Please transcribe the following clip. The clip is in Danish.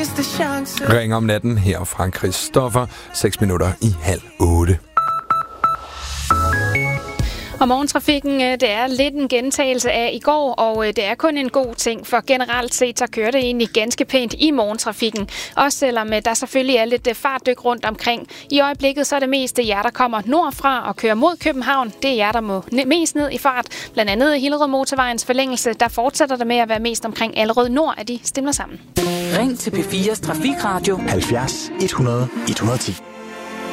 sidste chance. Ring om natten her fra Christoffer, 7:06. Og morgentrafikken, det er lidt en gentagelse af i går, og det er kun en god ting, for generelt set så kører det egentlig ganske pænt i morgentrafikken. Også selvom der selvfølgelig er lidt fartdyk rundt omkring. I øjeblikket så er det mest jer, der kommer nordfra og kører mod København. Det er jer, der må mest ned i fart. Blandt andet i Hillerød Motorvejens forlængelse, der fortsætter det med at være mest omkring Allerød Nord, at de stemmer sammen. Ring til P4's Trafikradio 70 100 110.